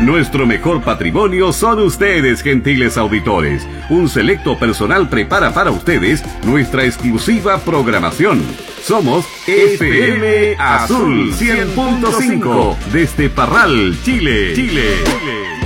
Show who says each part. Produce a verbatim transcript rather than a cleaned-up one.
Speaker 1: Nuestro mejor patrimonio son ustedes, gentiles auditores. Un selecto personal prepara para ustedes nuestra exclusiva programación. Somos F M Azul cien punto cinco desde Parral, Chile. Chile. Chile.